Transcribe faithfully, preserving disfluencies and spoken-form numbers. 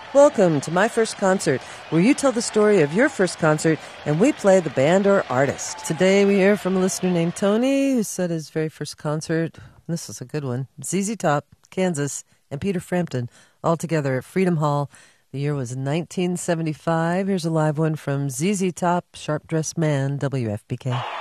Welcome to My First Concert, where you tell the story of your first concert and we play the band or artist. Today we hear from a listener named Tony who said his very first concert, this was a good one, Z Z Top, Kansas, and Peter Frampton, all together at Freedom Hall. The year was nineteen seventy-five. Here's a live one from Z Z Top, Sharp Dressed Man, W F P K.